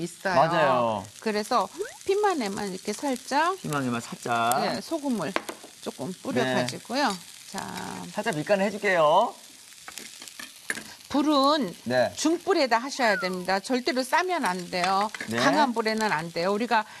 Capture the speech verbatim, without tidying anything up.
있어요. 맞아요. 그래서 피망에만 이렇게 살짝 피망에만 살짝. 네, 소금을 조금 뿌려가지고요. 네. 자, 살짝 밑간을 해줄게요. 불은 네. 중불에다 하셔야 됩니다. 절대로 싸면 안 돼요. 네. 강한 불에는 안 돼요. 우리가